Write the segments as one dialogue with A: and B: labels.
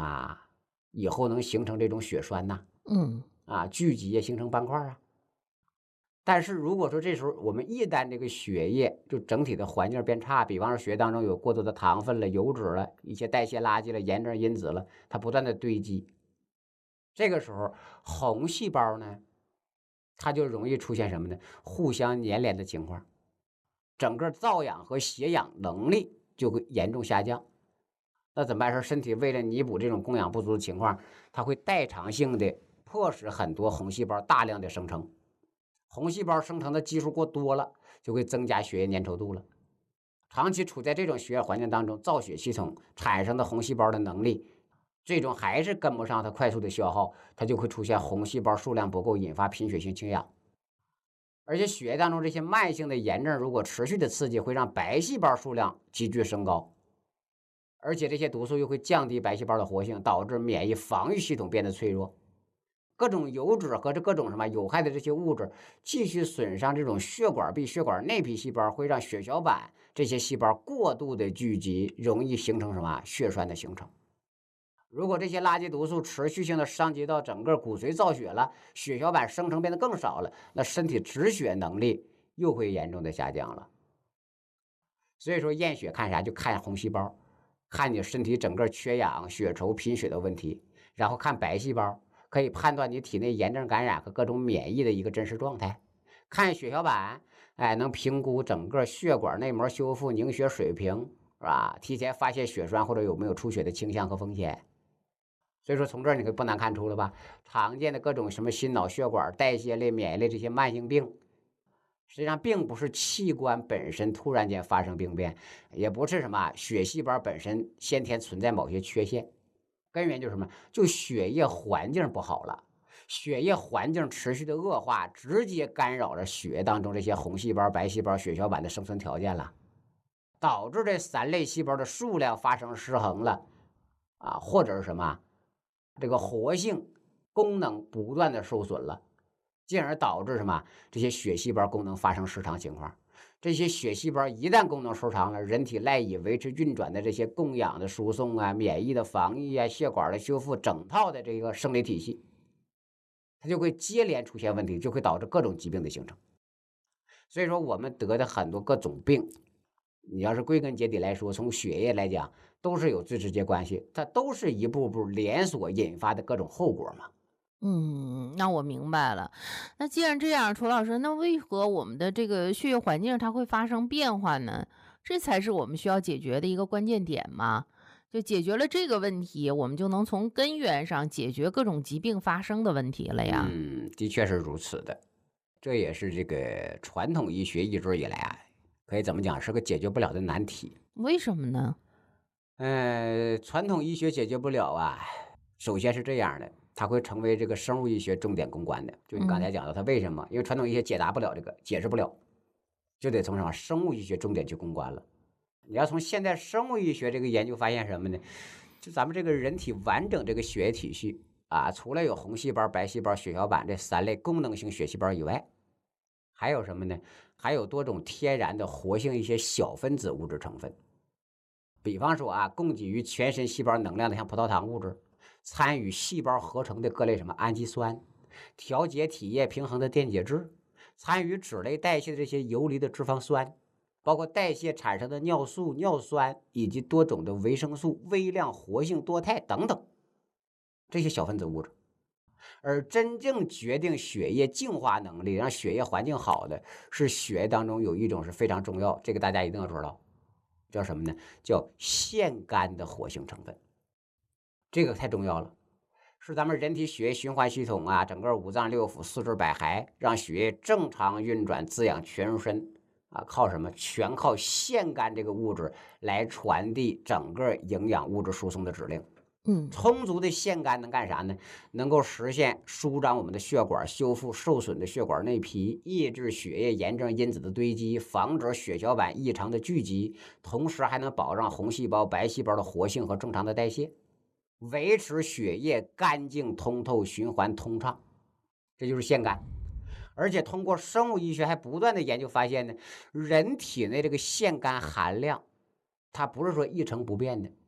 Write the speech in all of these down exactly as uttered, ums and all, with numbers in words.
A: 么，以后能形成这种血栓呐、
B: 嗯
A: 啊，聚集也形成斑块啊。但是如果说这时候我们一旦这个血液就整体的环境变差，比方说血液当中有过多的糖分了、油脂了、一些代谢垃圾了、炎症因子了，它不断的堆积，这个时候红细胞呢，它就容易出现什么呢？互相粘连的情况，整个造氧和携氧能力就会严重下降。那怎么办？说身体为了弥补这种供氧不足的情况，它会代偿性的迫使很多红细胞大量的生成。红细胞生成的基数过多了，就会增加血液粘稠度了。长期处在这种血液环境当中，造血系统产生的红细胞的能力，最终还是跟不上它快速的消耗，它就会出现红细胞数量不够，引发贫血性缺氧。而且血液当中这些慢性的炎症，如果持续的刺激，会让白细胞数量急剧升高，而且这些毒素又会降低白细胞的活性，导致免疫防御系统变得脆弱。各种油脂和这各种什么有害的这些物质继续损伤这种血管壁、血管内皮细胞，会让血小板这些细胞过度的聚集，容易形成什么血栓的形成。如果这些垃圾毒素持续性的伤及到整个骨髓造血了，血小板生成变得更少了，那身体止血能力又会严重的下降了。所以说验血看啥？就看红细胞，看你身体整个缺氧、血稠、贫血的问题，然后看白细胞，可以判断你体内炎症感染和各种免疫的一个真实状态。看血小板，哎，能评估整个血管内膜修复、凝血水平，是吧？提前发现血栓或者有没有出血的倾向和风险。所以说从这儿你可不难看出了吧？常见的各种什么心脑血管、代谢类、免疫类这些慢性病，实际上并不是器官本身突然间发生病变，也不是什么血细胞本身先天存在某些缺陷，根源就是什么？就血液环境不好了，血液环境持续的恶化，直接干扰了血液当中这些红细胞、白细胞、血小板的生存条件了，导致这三类细胞的数量发生失衡了啊，或者是什么？这个活性功能不断的受损了，进而导致什么？这些血细胞功能发生失常情况。这些血细胞一旦功能失常了，人体赖以维持运转的这些供氧的输送啊、免疫的防御啊、血管的修复，整套的这个生理体系，它就会接连出现问题，就会导致各种疾病的形成。所以说，我们得的很多各种病，你要是归根结底来说，从血液来讲，都是有最直接关系，它都是一步步连锁引发的各种后果嘛。
B: 嗯，那我明白了。那既然这样，楚老师，那为何我们的这个血液环境它会发生变化呢？这才是我们需要解决的一个关键点嘛。就解决了这个问题，我们就能从根源上解决各种疾病发生的问题了呀。
A: 嗯，的确是如此的。这也是这个传统医学一直以来啊，可以怎么讲，是个解决不了的难题。
B: 为什么呢？
A: 呃，传统医学解决不了啊，首先是这样的，它会成为这个生物医学重点攻关的。就你刚
B: 嗯
A: 才讲的，它为什么？因为传统医学解答不了这个，解释不了，就得从什么生物医学重点去攻关了。你要从现代生物医学这个研究发现什么呢？就咱们这个人体完整这个血液体系啊，除了有红细胞、白细胞、血小板这三类功能性血细胞以外，还有什么呢？还有多种天然的活性一些小分子物质成分。比方说啊，供给于全身细胞能量的像葡萄糖物质，参与细胞合成的各类什么氨基酸，调节体液平衡的电解质，参与脂类代谢的这些游离的脂肪酸，包括代谢产生的尿素、尿酸以及多种的维生素、微量活性多肽等等这些小分子物质。而真正决定血液净化能力，让血液环境好的，是血液当中有一种是非常重要，这个大家一定要知道，叫什么呢？叫腺苷的活性成分。这个太重要了，是咱们人体血液循环系统啊，整个五脏六腑、四肢百骸，让血液正常运转、滋养全身啊，靠什么？全靠腺苷这个物质来传递整个营养物质输送的指令。
B: 嗯。
A: 充足的腺苷能干啥呢？能够实现舒张我们的血管，修复受损的血管内皮，抑制血液炎症因子的堆积，防止血小板异常的聚集，同时还能保障红细胞、白细胞的活性和正常的代谢，维持血液干净通透、循环通畅。这就是腺苷。而且通过生物医学还不断的研究发现呢，人体内这个腺苷含量，它不是说一成不变的。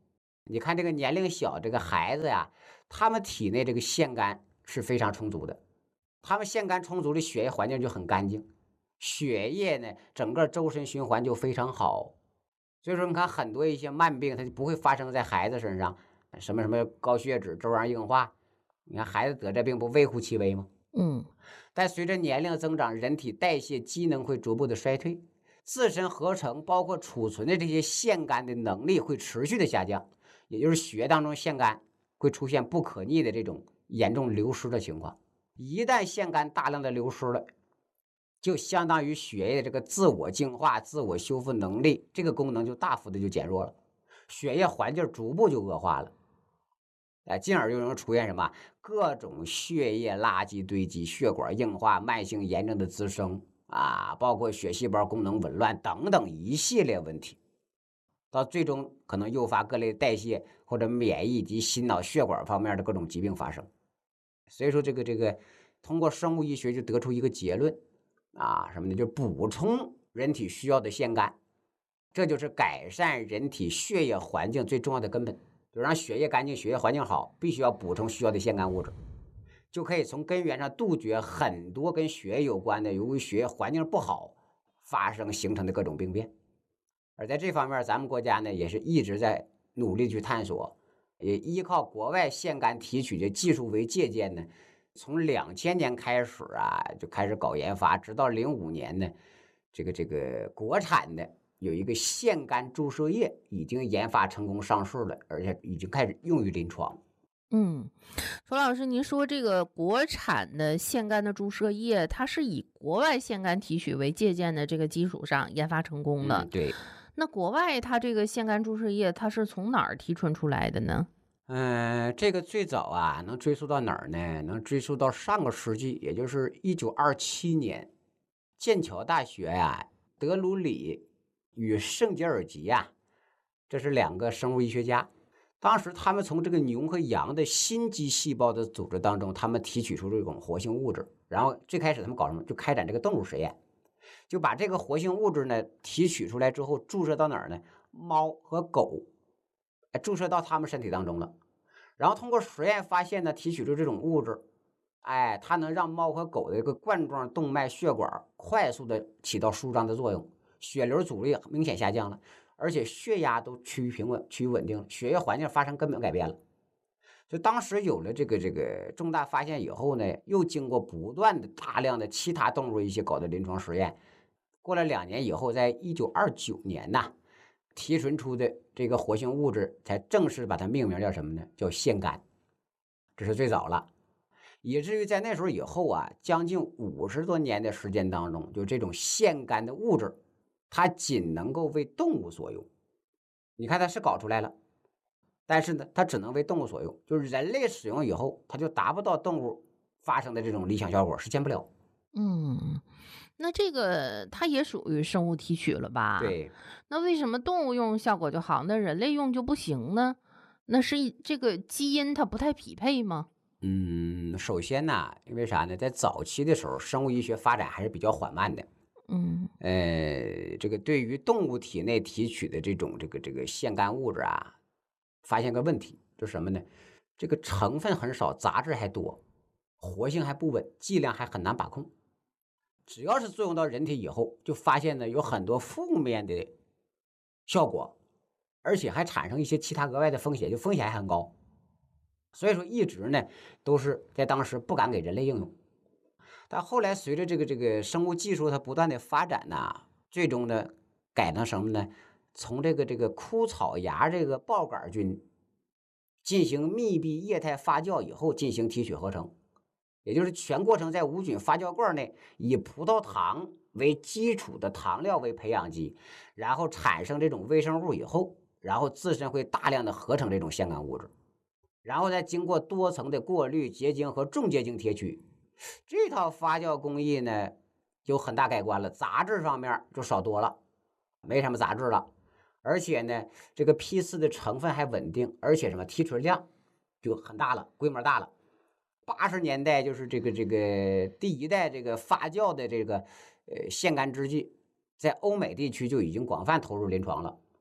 A: 你看这个年龄小这个孩子呀，他们体内这个腺苷是非常充足的，他们腺苷充足的血液环境就很干净，血液呢整个周身循环就非常好。所以说，你看很多一些慢病，它就不会发生在孩子身上，什么什么高血脂、粥样硬化，你看孩子得这病不微乎其微吗？
B: 嗯
A: 但随着年龄增长，人体代谢机能会逐步的衰退，自身合成包括储存的这些腺苷的能力会持续的下降，也就是血液当中腺苷会出现不可逆的这种严重流失的情况。一旦腺苷大量的流失了，就相当于血液这个自我净化、自我修复能力这个功能就大幅的就减弱了，血液环境逐步就恶化了。哎，进而就能出现什么各种血液垃圾堆积、血管硬化、慢性炎症的滋生啊，包括血细胞功能紊乱等等一系列问题，到最终可能诱发各类代谢或者免疫及心脑血管方面的各种疾病发生。所以说，这个这个通过生物医学就得出一个结论啊，什么呢？就补充人体需要的腺苷，这就是改善人体血液环境最重要的根本。就让血液干净、血液环境好，必须要补充需要的腺苷物质，就可以从根源上杜绝很多跟血液有关的由于血液环境不好发生形成的各种病变。而在这方面，咱们国家呢也是一直在努力去探索，也依靠国外腺苷提取的技术为借鉴呢，从两千年开始啊就开始搞研发，直到零五年呢，这个这个国产的有一个腺苷注射液已经研发成功上市了，而且已经开始用于临床。
B: 嗯，楚老师，您说这个国产的腺苷的注射液，它是以国外腺苷提取为借鉴的这个基础上研发成功的。
A: 嗯，对。
B: 那国外它这个腺苷注射液，它是从哪儿提纯出来的呢？
A: 嗯、呃，这个最早啊，能追溯到哪儿呢？能追溯到上个世纪，也就是一九二七年，剑桥大学呀、啊，德鲁里与圣杰尔吉呀、啊，这是两个生物医学家。当时他们从这个牛和羊的心肌细胞的组织当中，他们提取出这种活性物质。然后最开始他们搞什么？就开展这个动物实验，就把这个活性物质呢提取出来之后，注射到哪儿呢？猫和狗，注射到他们身体当中了。然后通过实验发现呢，提取出这种物质，哎，它能让猫和狗的这个冠状动脉血管快速的起到舒张的作用，血流阻力明显下降了，而且血压都趋于平稳、趋于稳定，血液环境发生根本改变了。就当时有了这个这个重大发现以后呢，又经过不断的大量的其他动物一些搞的临床实验，过了两年以后，在一九二九年呐，提纯出的这个活性物质才正式把它命名叫什么呢？叫腺苷，这是最早了。以至于在那时候以后啊，将近五十多年的时间当中，就这种腺苷的物质，它仅能够为动物所用。你看它是搞出来了，但是呢，它只能为动物所用，就是人类使用以后，它就达不到动物发生的这种理想效果，实现不了。
B: 嗯，那这个它也属于生物提取了吧？
A: 对。
B: 那为什么动物用效果就好，那人类用就不行呢？那是这个基因它不太匹配吗？
A: 嗯，首先呢，因为啥呢？在早期的时候，生物医学发展还是比较缓慢的。
B: 嗯
A: 呃，这个对于动物体内提取的这种这个这个腺苷物质啊，发现个问题，就是什么呢？这个成分很少，杂质还多，活性还不稳，剂量还很难把控。只要是作用到人体以后，就发现呢有很多负面的效果，而且还产生一些其他额外的风险，就风险还很高。所以说一直呢都是在当时不敢给人类应用。但后来随着这个这个生物技术它不断的发展呢，最终呢改成什么呢？从这个这个枯草芽这个孢杆菌进行密闭液态发酵以后进行提取合成，也就是全过程在无菌发酵罐内，以葡萄糖为基础的糖料为培养基，然后产生这种微生物以后，然后自身会大量的合成这种腺苷物质，然后再经过多层的过滤、结晶和重结晶提取。这套发酵工艺呢有很大改观了，杂质方面就少多了，没什么杂质了，而且呢这个批次的成分还稳定，而且什么提纯量就很大了，规模大了。八十年代就是这个这个第一代这个发酵的这个呃腺苷制剂，在欧美地区就已经广泛投入临床了。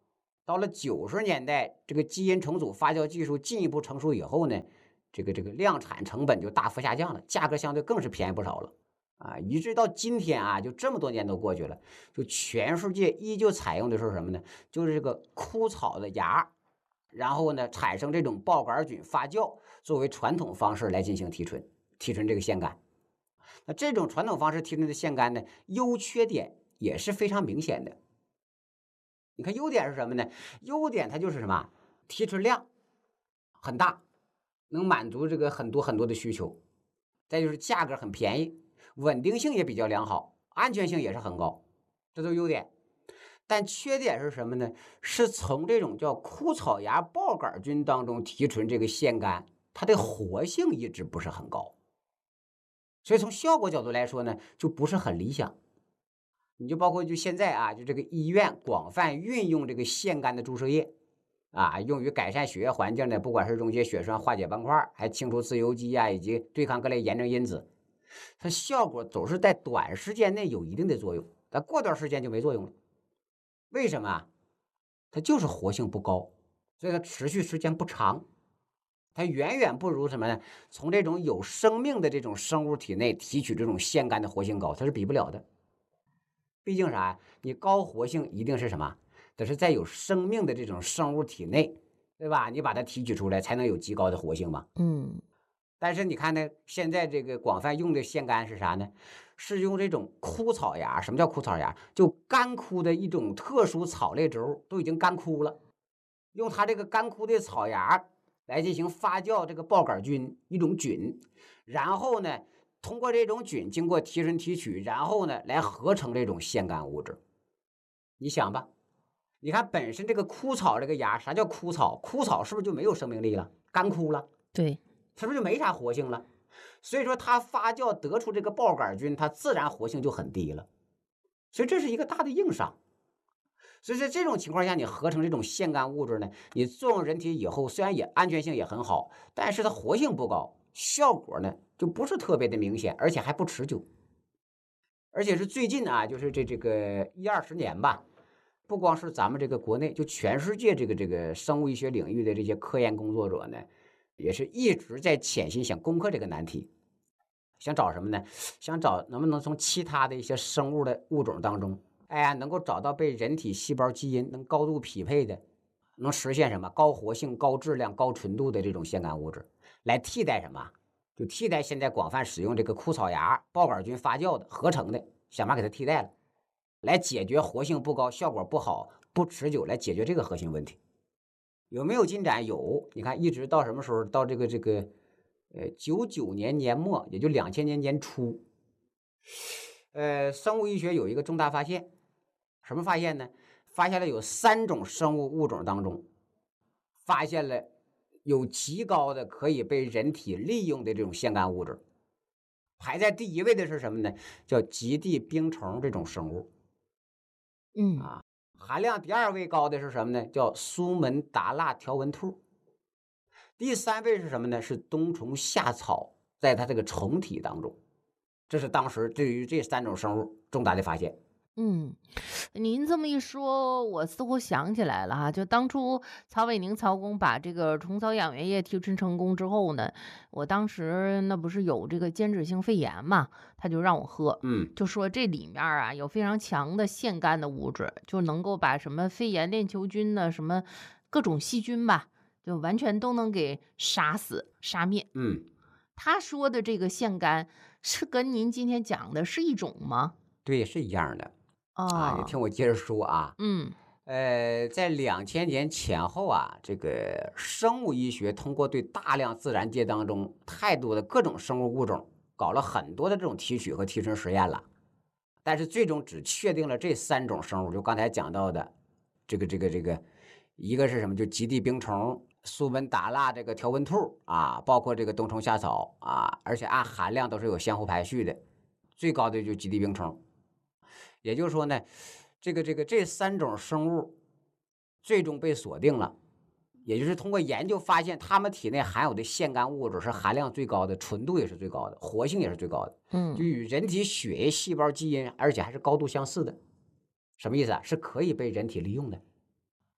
A: 到了九十年代，这个基因重组发酵技术进一步成熟以后呢，这个这个量产成本就大幅下降了，价格相对更是便宜不少了啊！一直到今天啊，就这么多年都过去了，就全世界依旧采用的是什么呢？就是这个枯草的芽，然后呢产生这种孢杆菌发酵，作为传统方式来进行提纯，提纯这个腺苷。那这种传统方式提纯的腺苷呢，优缺点也是非常明显的。你看优点是什么呢？优点它就是什么？提纯量很大，能满足这个很多很多的需求。再就是价格很便宜，稳定性也比较良好，安全性也是很高，这都是优点。但缺点是什么呢？是从这种叫枯草芽孢杆菌当中提纯这个腺苷，它的活性一直不是很高，所以从效果角度来说呢，就不是很理想。你就包括就现在啊，就这个医院广泛运用这个腺苷的注射液啊，用于改善血液环境的，不管是溶解血栓、化解斑块，还清除自由基啊，以及对抗各类炎症因子，它效果总是在短时间内有一定的作用，但过段时间就没作用了。为什么啊？它就是活性不高，所以它持续时间不长，它远远不如什么呢？从这种有生命的这种生物体内提取这种腺苷的活性高，它是比不了的。毕竟啥？你高活性一定是什么？得是在有生命的这种生物体内，对吧？你把它提取出来，才能有极高的活性嘛。
B: 嗯，
A: 但是你看呢，现在这个广泛用的腺苷是啥呢？是用这种枯草芽。什么叫枯草芽？就干枯的一种特殊草类植物，都已经干枯了，用它这个干枯的草芽来进行发酵这个孢杆菌一种菌，然后呢，通过这种菌经过提纯提取，然后呢来合成这种腺苷物质。你想吧，你看本身这个枯草这个芽，啥叫枯草？枯草是不是就没有生命力了？干枯了，
B: 对，
A: 是不是就没啥活性了？所以说它发酵得出这个孢杆菌，它自然活性就很低了。所以这是一个大的硬伤。所以在这种情况下，你合成这种腺苷物质呢，你作用人体以后，虽然也安全性也很好，但是它活性不高，效果呢就不是特别的明显，而且还不持久。而且是最近啊，就是这这个一二十年吧，不光是咱们这个国内，就全世界这个这个生物医学领域的这些科研工作者呢，也是一直在潜心想攻克这个难题，想找什么呢？想找能不能从其他的一些生物的物种当中，哎呀，能够找到被人体细胞基因能高度匹配的，能实现什么高活性、高质量、高纯度的这种腺苷物质，来替代什么？就替代现在广泛使用这个枯草芽、孢杆菌发酵的合成的，想办法给它替代了，来解决活性不高、效果不好、不持久，来解决这个核心问题。有没有进展？有，你看一直到什么时候？到这个这个，呃，九九年年末，也就两千年年初，呃，生物医学有一个重大发现，什么发现呢？发现了有三种生物物种当中，发现了有极高的可以被人体利用的这种腺苷物质。排在第一位的是什么呢？叫极地冰虫这种生物。
B: 嗯
A: 啊，含量第二位高的是什么呢？叫苏门答腊条纹兔。第三位是什么呢？是冬虫夏草，在它这个虫体当中。这是当时对于这三种生物重大的发现。
B: 嗯，您这么一说，我似乎想起来了哈，就当初曹伟宁曹公把这个虫草养源液提纯成功之后呢，我当时那不是有这个间质性肺炎嘛，他就让我喝，
A: 嗯
B: 就说这里面啊有非常强的腺苷的物质，就能够把什么肺炎链球菌呢，什么各种细菌吧，就完全都能给杀死、杀灭。
A: 嗯，
B: 他说的这个腺苷是跟您今天讲的是一种吗？
A: 对，是一样的啊。你
B: 哦，
A: 听我接着说啊。
B: 嗯
A: 呃，在两千年前后啊，这个生物医学通过对大量自然界当中太多的各种生物物种，搞了很多的这种提取和提纯实验了，但是最终只确定了这三种生物，就刚才讲到的，这个这个这个，一个是什么？就极地冰虫、苏门答腊这个条纹兔啊，包括这个冬虫夏草啊，而且按含量都是有相互排序的，最高的就是极地冰虫。也就是说呢，这个这个这三种生物最终被锁定了，也就是通过研究发现，它们体内含有的腺苷物质是含量最高的，纯度也是最高的，活性也是最高的，就
B: 嗯
A: 与人体血液细胞基因，而且还是高度相似的。什么意思啊？是可以被人体利用的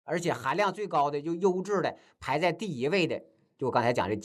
A: 而且含量最高的就优质的排在第一位的，就我刚才讲的